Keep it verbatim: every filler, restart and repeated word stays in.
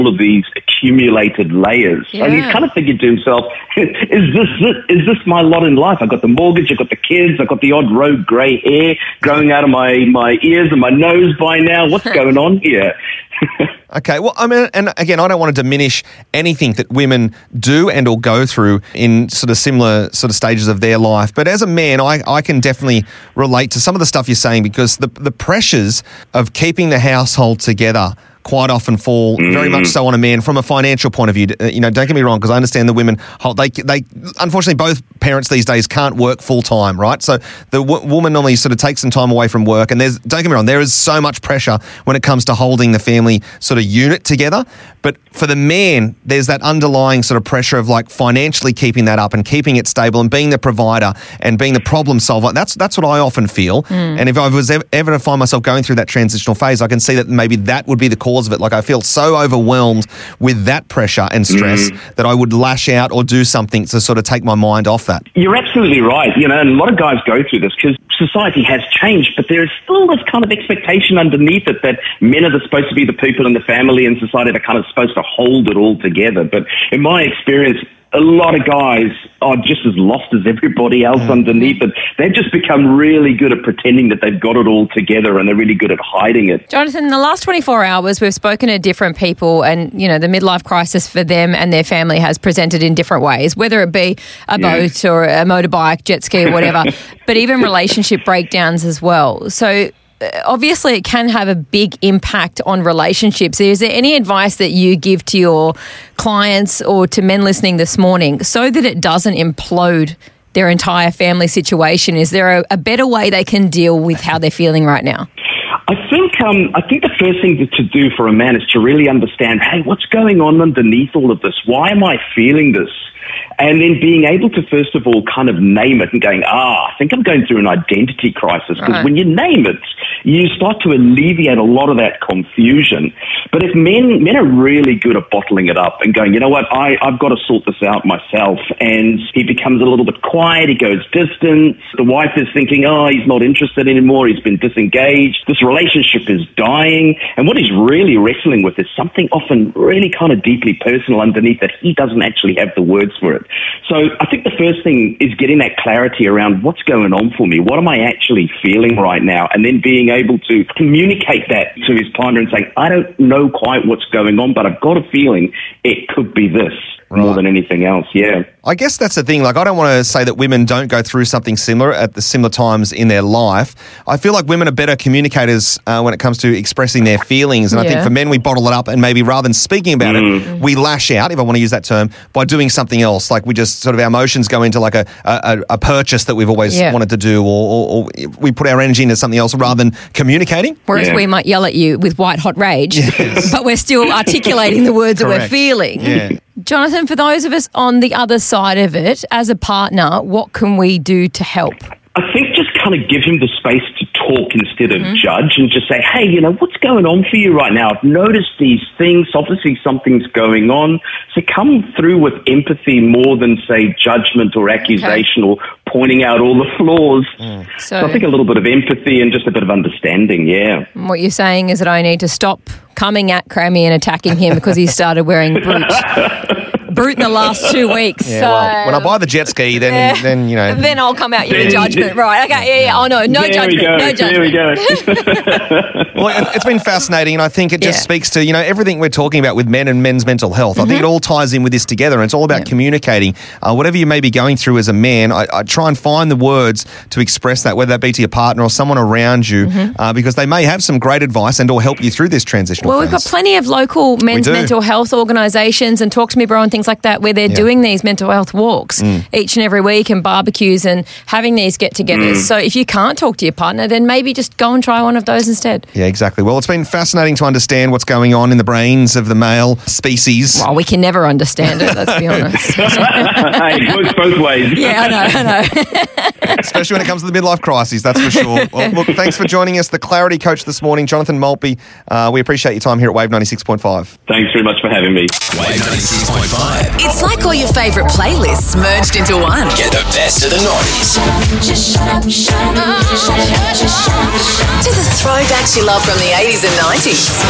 all of these accumulated layers. Yeah. And he's kind of thinking to himself, is this it? Is this my lot in life? I've got the mortgage, I've got the kids, I've got the odd rogue grey hair growing out of my, my ears and my nose by now. What's going on here? Okay, well, I mean, and again, I don't want to diminish anything that women do and or go through in sort of similar sort of stages of their life. But as a man, I, I can definitely relate to some of the stuff you're saying, because the the pressures of keeping the household together quite often fall Mm. very much so on a man from a financial point of view. Uh, You know, don't get me wrong, because I understand the women, hold- they, they, unfortunately, both parents these days can't work full time, right? So the w- woman normally sort of takes some time away from work, and there's, don't get me wrong, there is so much pressure when it comes to holding the family sort of unit together. But for the man, there's that underlying sort of pressure of like financially keeping that up and keeping it stable and being the provider and being the problem solver. That's that's what I often feel. And if I was ever, ever to find myself going through that transitional phase, I can see that maybe that would be the cause of it. Like I feel so overwhelmed with that pressure and stress Mm. that I would lash out or do something to sort of take my mind off that. You're absolutely right. You know, and a lot of guys go through this because society has changed, but there is still this kind of expectation underneath it that men are the, supposed to be the people in the family and society that are kind of supposed to hold it all together. But in my experience, a lot of guys are just as lost as everybody else Mm. underneath it. They've just become really good at pretending that they've got it all together, and they're really good at hiding it. Jonathan, in the last twenty-four hours, we've spoken to different people, and, you know, the midlife crisis for them and their family has presented in different ways, whether it be a Yeah. boat or a motorbike, jet ski or whatever, but even relationship breakdowns as well. So uh, obviously it can have a big impact on relationships. Is there any advice that you give to your clients or to men listening this morning so that it doesn't implode their entire family situation? Is there a, a better way they can deal with how they're feeling right now? I think um, I think the first thing to, to do for a man is to really understand, hey, what's going on underneath all of this? Why am I feeling this? And then being able to, first of all, kind of name it and going, ah, I think I'm going through an identity crisis. Because Right. when you name it, you start to alleviate a lot of that confusion. But if men men are really good at bottling it up and going, you know what, I, I've got to sort this out myself. And he becomes a little bit quiet. He goes distant. The wife is thinking, oh, he's not interested anymore. He's been disengaged. This relationship is dying. And what he's really wrestling with is something often really kind of deeply personal underneath that he doesn't actually have the words for it. So I think the first thing is getting that clarity around what's going on for me. What am I actually feeling right now? And then being able to communicate that to his partner and saying, I don't know quite what's going on, but I've got a feeling it could be this more Right. than anything else. Yeah. I guess that's the thing. Like, I don't want to say that women don't go through something similar at the similar times in their life. I feel like women are better communicators uh, when it comes to expressing their feelings. And I think Yeah. for men, we bottle it up and maybe rather than speaking about it, we lash out, if I want to use that term, by doing something else. Like we just sort of, our emotions go into like a, a, a purchase that we've always Yeah. wanted to do, or, or, or we put our energy into something else rather than communicating. Whereas Yeah. we might yell at you with white hot rage, but we're still articulating the words that we're Correct. feeling. Yeah. Jonathan, for those of us on the other side of it, as a partner, what can we do to help? I think just kind of give him the space to talk instead of judge, and just say, hey, you know, what's going on for you right now? I've noticed these things. Obviously something's going on. So come through with empathy more than, say, judgment or accusation or pointing out all the flaws. So, So I think a little bit of empathy and just a bit of understanding, yeah. what you're saying is that I need to stop coming at Crammy and attacking him because he started wearing boots. Brute in the last two weeks. Yeah, so, well, when I buy the jet ski, then, Yeah. then you know. then I'll come out you in Then- judgment. Right, okay, yeah, yeah. Oh, no, no there judgment, we go. no judgment. There we go. Well, it- it's been fascinating, and I think it just Yeah. speaks to, you know, everything we're talking about with men and men's mental health. I think it all ties in with this together, and it's all about Yeah. communicating. Uh, whatever you may be going through as a man, I, I try and find the words to express that, whether that be to your partner or someone around you, uh, because they may have some great advice and or help you through this transitional Well, we've got phase. plenty of local men's do. mental health organisations and Talk to Me Bro and things like that where they're doing these mental health walks each and every week and barbecues and having these get-togethers. So if you can't talk to your partner, then maybe just go and try one of those instead. Yeah, exactly. Well, it's been fascinating to understand what's going on in the brains of the male species. Well, we can never understand it, let's be honest. Hey, it works both ways. Yeah, I know, I know. Especially when it comes to the midlife crises, that's for sure. Well, look, thanks for joining us, the Clarity Coach this morning, Jonathan Maltby. Uh, we appreciate your time here at Wave ninety-six point five. Thanks very much for having me. Wave ninety-six point five. It's like all your favourite playlists merged into one. Get the best of the noughties. Just shut up, shut up, just shut up, just shut up, shut up. To the throwbacks you love from the eighties and nineties.